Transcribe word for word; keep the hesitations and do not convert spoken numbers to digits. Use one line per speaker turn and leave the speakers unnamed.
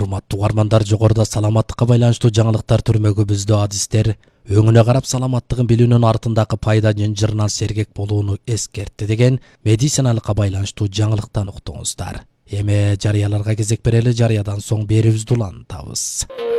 Урматтуу угармандар, жогоруда саламаттыкка байланыштуу жаңылыктар түрмөгүбүздө адистер өңүнө карап саламаттыгын билүүнүн артындагы пайда жынжырынан сергек болууну эскертти деген медициналыкка байланыштуу жаңылыктан уктуңуздар. Эми жарыяларга кезек берели, жарыядан соң берүүбүздү улантабыз.